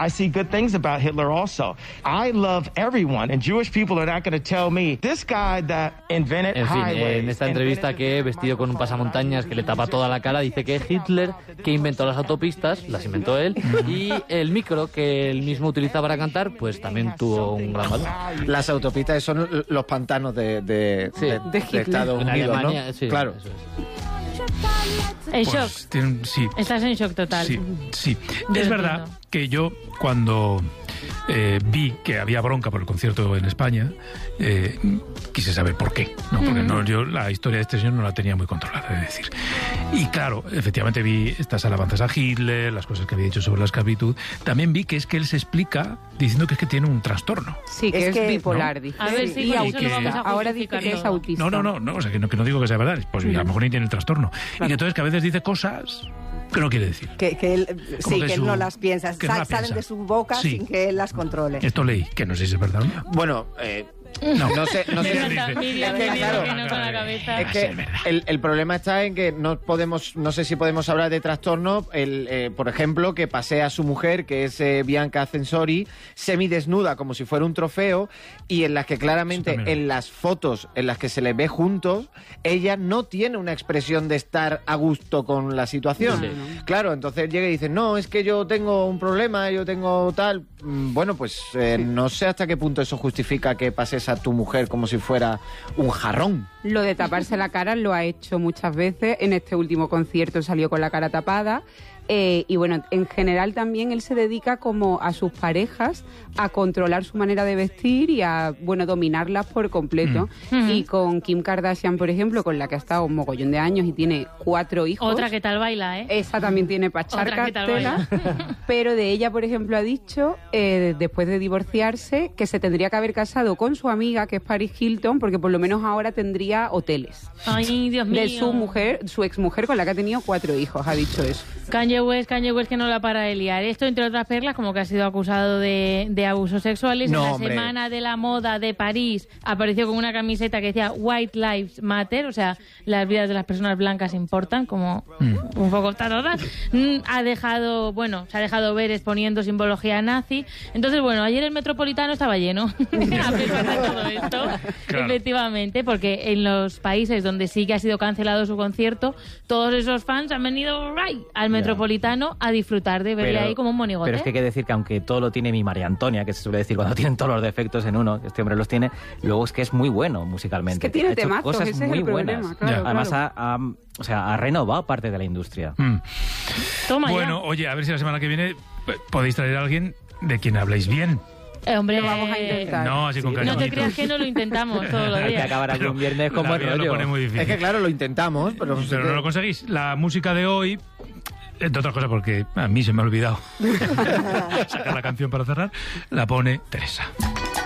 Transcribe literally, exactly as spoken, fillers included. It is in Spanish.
I see good things about Hitler also. I love everyone, and Jewish people are not going to tell me this guy that invented En fin, highways, en esta entrevista que vestido con un pasamontañas que le tapa toda la cara, dice que Hitler, que inventó las autopistas, las inventó él, y el micro que él mismo utiliza para cantar, pues también tuvo un gran valor. Las autopistas son los pantanos de, de, Sí. de, De de Estados En Unidos, Alemania, ¿no? sí, Claro. eso es. En Pues, shock. tiene- sí. Estás en shock total. Sí, sí. Yo Es lo verdad entiendo. que yo, cuando eh, vi que había bronca por el concierto en España, eh, quise saber por qué, ¿no? Porque Mm. no, yo la historia de este señor no la tenía muy controlada, es decir. Y claro, efectivamente vi estas alabanzas a Hitler, las cosas que había dicho sobre la esclavitud. También vi que es que él se explica diciendo que es que tiene un trastorno. Sí, que Es es, que- bipolar, ¿no? dice. A ver si y con eso autista. lo vamos a Ahora dice justificar que es todo. autista. No, no, no, no, o sea, que no, que no digo que sea verdad, pues a lo mejor ni tiene el trastorno. Y que entonces que a veces dice cosas que no quiere decir. Que, que él, Como sí, que que, él su- no las piensa. que no Sal- la salen piensa. de su boca Sí. sin que él las controle. Esto leí, que no sé si es verdad o no. Bueno, eh, No. no sé, no Me sé. encanta, Miriam, Es que, Miriam, claro, que no con la cabeza. Es que el, el problema está en que no podemos, no sé si podemos hablar de trastorno. El, eh, por ejemplo, que pasea a su mujer, que es eh, Bianca Censori, semidesnuda como si fuera un trofeo, y en las que claramente en las fotos en las que se les ve juntos, ella no tiene una expresión de estar a gusto con la situación. Sí. Claro, entonces llega y dice, no, es que yo tengo un problema, yo tengo tal. Mm, Bueno, pues eh, no sé hasta qué punto eso justifica que pases a tu mujer como si fuera un jarrón. Lo de taparse la cara lo ha hecho muchas veces. En este último concierto salió con la cara tapada. Eh, y bueno, en general también él se dedica como a sus parejas a controlar su manera de vestir y a, bueno, dominarlas por completo. Mm. Y con Kim Kardashian, por ejemplo, con la que ha estado un mogollón de años y tiene cuatro hijos. Otra que tal baila, ¿eh? Esa también tiene pachar Otra que tal cartela. Pero de ella, por ejemplo, ha dicho, eh, después de divorciarse, que se tendría que haber casado con su amiga, que es Paris Hilton, porque por lo menos ahora tendría hoteles. Ay, Dios mío. De su mujer, su exmujer, con la que ha tenido cuatro hijos, ha dicho eso. Kanye West, Kanye West que no la para de liar. Esto, entre otras perlas, como que ha sido acusado de, de abusos sexuales. No, en la hombre. Semana de la Moda de París apareció con una camiseta que decía White Lives Matter, o sea, las vidas de las personas blancas importan, como un poco tarotas. Mm, Ha dejado, bueno, se ha dejado ver exponiendo simbología nazi. Entonces, bueno, ayer el Metropolitano estaba lleno. A pesar de todo esto, Claro. efectivamente, porque en los países donde sí que ha sido cancelado su concierto, todos esos fans han venido right, al Metropolitano a disfrutar de verle ahí como un monigote. Pero es que hay que decir que aunque todo lo tiene mi María Antonia, que se suele decir cuando tienen todos los defectos en uno, este hombre los tiene, luego es que es muy bueno musicalmente. Es que tiene Ha hecho temazos, cosas ese es muy el buenas. problema, claro, Además, claro. Ha, ha- o sea, ha renovado parte de la industria. Mm. Toma ya. Bueno, oye, a ver si la semana que viene eh, podéis traer a alguien de quien habléis bien. Eh, hombre, Lo vamos a intentar. No, así con no te cariñitos. creas que no lo intentamos todos los Hay que días. acabar aquí un viernes con La buen vida lo rollo. pone muy difícil. Es que claro, lo intentamos, pero, Pero no lo conseguís. La música de hoy, entre otras cosas porque a mí se me ha olvidado sacar la canción para cerrar, la pone Teresa.